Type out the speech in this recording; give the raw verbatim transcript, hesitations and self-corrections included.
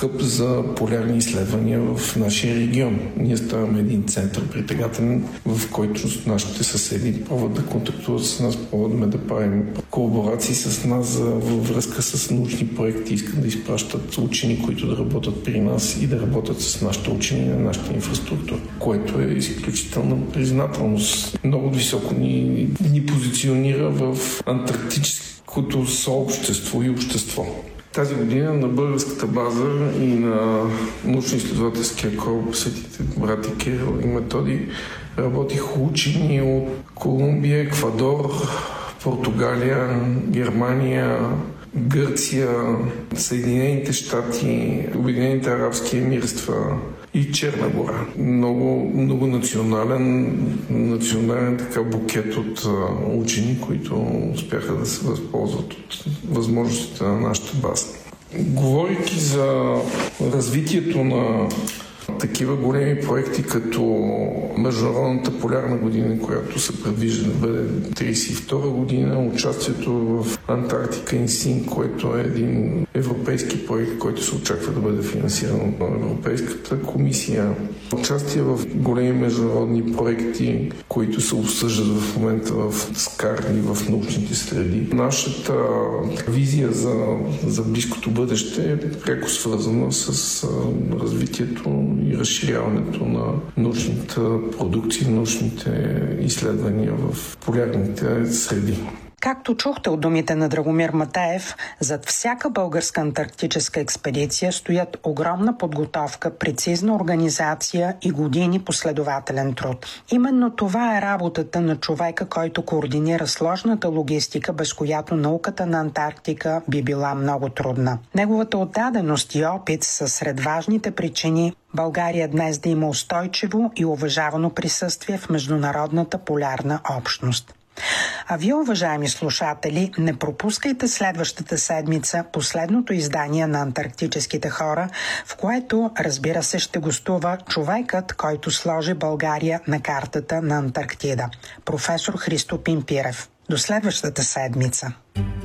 хъб за полярни изследвания в нашия регион. Ние ставаме един център притегателен, в който нашите съседи пробват да контактуват с нас, пробват да правим колаборации с нас за, във връзка с научни проекти, искат да изпращат учени, които да работят при нас и да работят с нашите учени на нашата инфраструктура, което е изключителна признателност. Много високо ни, ни позиционира в антарктическото съобщество и общество. Тази година на българската база и на научно-изследователския кораб Светите брати Кирил и Методий работиха учени от Колумбия, Еквадор, Португалия, Германия, Гърция, Съединените щати, Обединените арабски емирства и Черна гора. Много, много национален, национален така букет от учени, които успяха да се възползват от възможностите на нашата база. Говорейки за развитието на такива големи проекти като Международната полярна година, която се предвижда да бъде тридесет и втора година, участието в Антарктика Инсин, което е един европейски проект, който се очаква да бъде финансиран от Европейската комисия, участие в големи международни проекти, които се обсъждат в момента в СКАР и в научните среди. Нашата визия за, за близкото бъдеще е пряко свързана с развитието и разширяването на научната продукция, научните изследвания в полярните среди. Както чухте от думите на Драгомир Матеев, зад всяка българска антарктическа експедиция стоят огромна подготовка, прецизна организация и години последователен труд. Именно това е работата на човека, който координира сложната логистика, без която науката на Антарктика би била много трудна. Неговата отдаденост и опит са сред важните причини България днес да има устойчиво и уважавано присъствие в международната полярна общност. А вие, уважаеми слушатели, не пропускайте следващата седмица последното издание на Антарктическите хора, в което, разбира се, ще гостува човекът, който сложи България на картата на Антарктида – професор Христо Пимпирев. До следващата седмица!